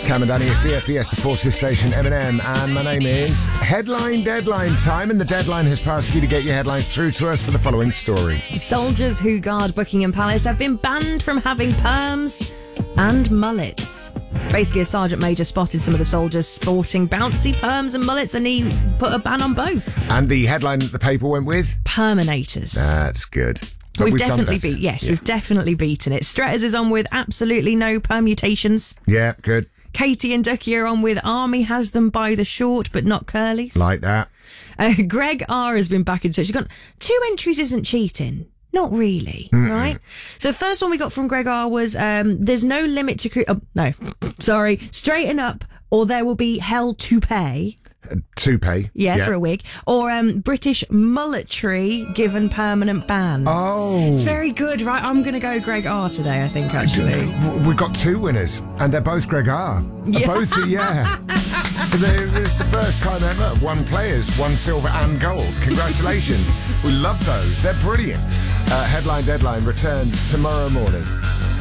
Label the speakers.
Speaker 1: Cam and Danny at BFBS, the Forces Station, M&M, and my name is Headline Deadline Time, and the deadline has passed for you to get your headlines through to us for the following story.
Speaker 2: Soldiers who guard Buckingham Palace have been banned from having perms and mullets. Basically, a sergeant major spotted some of the soldiers sporting bouncy perms and mullets, and he put a ban on both.
Speaker 1: And the headline that the paper went with?
Speaker 2: Perminators.
Speaker 1: That's good. But
Speaker 2: We've definitely beaten it. Stretters is on with absolutely no permutations.
Speaker 1: Yeah, good.
Speaker 2: Katie and Ducky are on with Army has them by the short, but not curlies.
Speaker 1: Like that.
Speaker 2: Greg R has been back in touch. He's gone, 2 entries isn't cheating. Not really, right? So the first one we got from Greg R was, there's no limit to... straighten up or there will be hell to pay.
Speaker 1: Toupee.
Speaker 2: Yeah, for a wig. Or British mulletry given permanent ban.
Speaker 1: Oh.
Speaker 2: It's very good, right? I'm going to go Greg R today, I think, actually.
Speaker 1: We've got 2 winners, and they're both Greg R.
Speaker 2: Yeah.
Speaker 1: It's the first time ever. 1 players, 1 silver and gold. Congratulations. We love those. They're brilliant. Headline Deadline returns tomorrow morning.